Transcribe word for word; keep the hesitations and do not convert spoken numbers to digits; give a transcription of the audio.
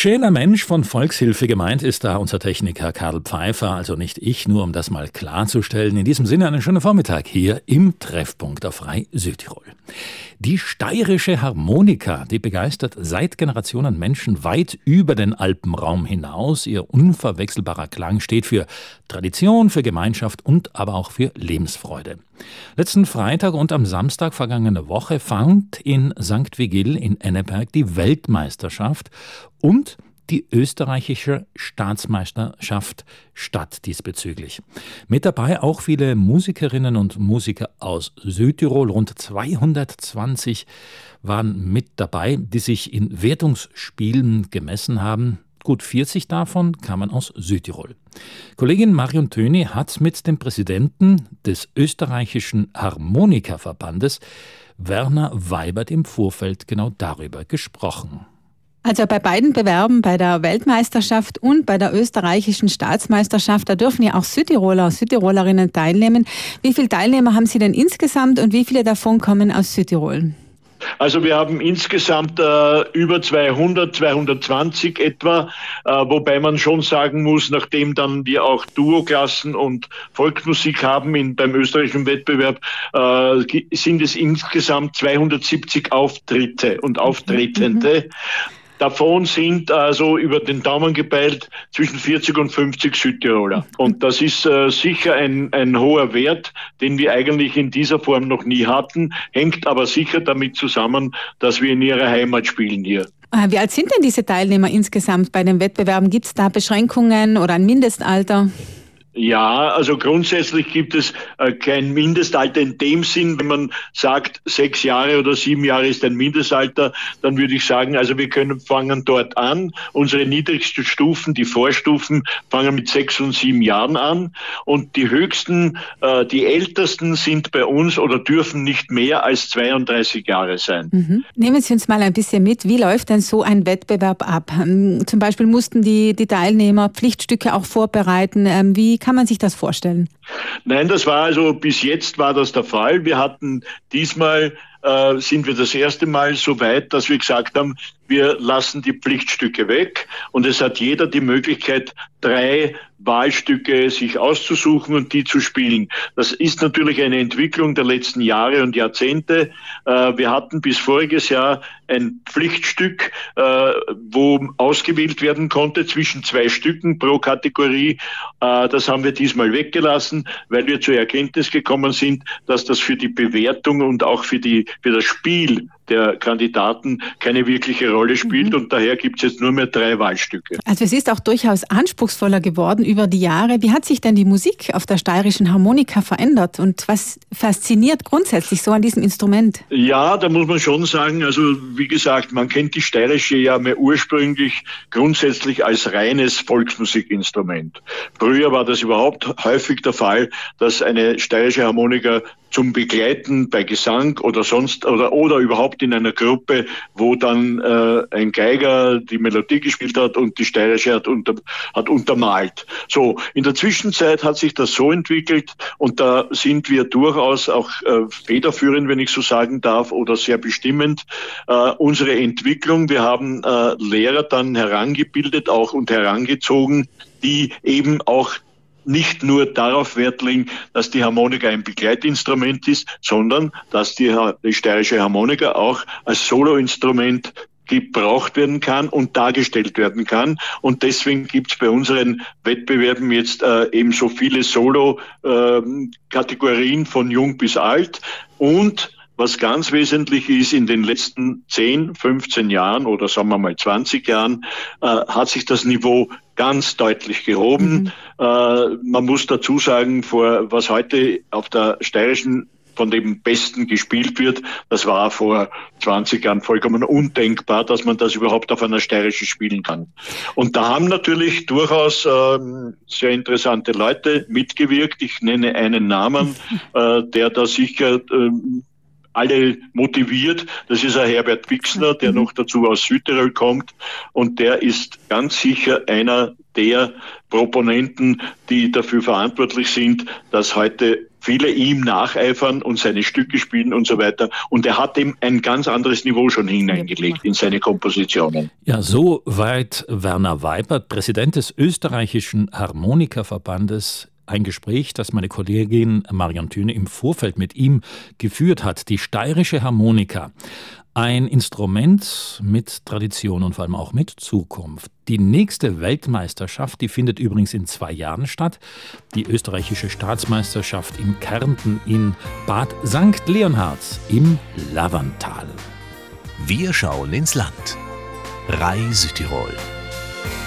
Schöner Mensch von Volkshilfe gemeint ist da unser Techniker Karl Pfeiffer, also nicht ich, nur um das mal klarzustellen. In diesem Sinne einen schönen Vormittag hier im Treffpunkt auf Frei Südtirol. Die steirische Harmonika, die begeistert seit Generationen Menschen weit über den Alpenraum hinaus. Ihr unverwechselbarer Klang steht für Tradition, für Gemeinschaft und aber auch für Lebensfreude. Letzten Freitag und am Samstag vergangene Woche fand in Sankt Vigil in Enneberg die Weltmeisterschaft und die österreichische Staatsmeisterschaft statt diesbezüglich. Mit dabei auch viele Musikerinnen und Musiker aus Südtirol. Rund zweihundertzwanzig waren mit dabei, die sich in Wertungsspielen gemessen haben. Gut vierzig davon kamen aus Südtirol. Kollegin Marion Töni hat mit dem Präsidenten des österreichischen Harmonikaverbandes, Werner Weibert, im Vorfeld genau darüber gesprochen. Also bei beiden Bewerben, bei der Weltmeisterschaft und bei der österreichischen Staatsmeisterschaft, da dürfen ja auch Südtiroler, Südtirolerinnen teilnehmen. Wie viele Teilnehmer haben Sie denn insgesamt und wie viele davon kommen aus Südtirol? Also wir haben insgesamt äh, über zweihundert, zweihundertzwanzig etwa, äh, wobei man schon sagen muss, nachdem dann wir auch Duoklassen und Volksmusik haben in, beim österreichischen Wettbewerb, äh, sind es insgesamt zweihundertsiebzig Auftritte und Auftretende. Mhm. Davon sind also über den Daumen gepeilt zwischen vierzig und fünfzig Südtiroler. Und das ist äh, sicher ein, ein hoher Wert, den wir eigentlich in dieser Form noch nie hatten, hängt aber sicher damit zusammen, dass wir in ihrer Heimat spielen hier. Wie alt sind denn diese Teilnehmer insgesamt bei den Wettbewerben? Gibt es da Beschränkungen oder ein Mindestalter? Ja, also grundsätzlich gibt es äh, kein Mindestalter in dem Sinn, wenn man sagt, sechs Jahre oder sieben Jahre ist ein Mindestalter, dann würde ich sagen, also wir können fangen dort an. Unsere niedrigsten Stufen, die Vorstufen, fangen mit sechs und sieben Jahren an und die höchsten, äh, die ältesten sind bei uns oder dürfen nicht mehr als zweiunddreißig Jahre sein. Mhm. Nehmen Sie uns mal ein bisschen mit, wie läuft denn so ein Wettbewerb ab? Zum Beispiel mussten die, die Teilnehmer Pflichtstücke auch vorbereiten. Wie kann man sich das vorstellen? Nein, das war also, bis jetzt war das der Fall. Wir hatten diesmal, äh, sind wir das erste Mal so weit, dass wir gesagt haben, wir lassen die Pflichtstücke weg und es hat jeder die Möglichkeit, drei Wahlstücke sich auszusuchen und die zu spielen. Das ist natürlich eine Entwicklung der letzten Jahre und Jahrzehnte. Äh, wir hatten bis voriges Jahr ein Pflichtstück, äh, wo ausgewählt werden konnte zwischen zwei Stücken pro Kategorie. Äh, das haben wir diesmal weggelassen, weil wir zur Erkenntnis gekommen sind, dass das für die Bewertung und auch für die für das Spiel der Kandidaten keine wirkliche Rolle spielt, mhm. und daher gibt es jetzt nur mehr drei Wahlstücke. Also es ist auch durchaus anspruchsvoller geworden über die Jahre. Wie hat sich denn die Musik auf der steirischen Harmonika verändert und was fasziniert grundsätzlich so an diesem Instrument? Ja, da muss man schon sagen, also wie gesagt, man kennt die steirische ja mehr ursprünglich grundsätzlich als reines Volksmusikinstrument. Früher war das überhaupt häufig der Fall, dass eine steirische Harmonika zum Begleiten bei Gesang oder sonst oder oder überhaupt in einer Gruppe, wo dann äh, ein Geiger die Melodie gespielt hat und die steirische hat, unter, hat untermalt. So, in der Zwischenzeit hat sich das so entwickelt und da sind wir durchaus auch äh, federführend, wenn ich so sagen darf, oder sehr bestimmend, äh, unsere Entwicklung. Wir haben äh, Lehrer dann herangebildet auch und herangezogen, die eben auch nicht nur darauf Wert legen, dass die Harmonika ein Begleitinstrument ist, sondern dass die, die steirische Harmonika auch als Soloinstrument gebraucht werden kann und dargestellt werden kann. Und deswegen gibt es bei unseren Wettbewerben jetzt äh, eben so viele Solo-Kategorien äh, von jung bis alt. Und was ganz wesentlich ist, in den letzten zehn, fünfzehn Jahren oder sagen wir mal zwanzig Jahren äh, hat sich das Niveau ganz deutlich gehoben. Mhm. Äh, man muss dazu sagen, vor was heute auf der steirischen von dem Besten gespielt wird, das war vor zwanzig Jahren vollkommen undenkbar, dass man das überhaupt auf einer steirischen spielen kann. Und da haben natürlich durchaus ähm, sehr interessante Leute mitgewirkt. Ich nenne einen Namen, äh, der da sicher äh, alle motiviert. Das ist ein Herbert Wixner, der noch dazu aus Südtirol kommt und der ist ganz sicher einer der Proponenten, die dafür verantwortlich sind, dass heute viele ihm nacheifern und seine Stücke spielen und so weiter. Und er hat ihm ein ganz anderes Niveau schon hineingelegt in seine Kompositionen. Ja, so weit Werner Weipert, Präsident des österreichischen Harmonikaverbandes. Ein Gespräch, das meine Kollegin Marion Thüne im Vorfeld mit ihm geführt hat. Die steirische Harmonika. Ein Instrument mit Tradition und vor allem auch mit Zukunft. Die nächste Weltmeisterschaft, die findet übrigens in zwei Jahren statt. Die österreichische Staatsmeisterschaft in Kärnten in Bad Sankt Leonhards im Laverntal. Wir schauen ins Land. R A I Südtirol.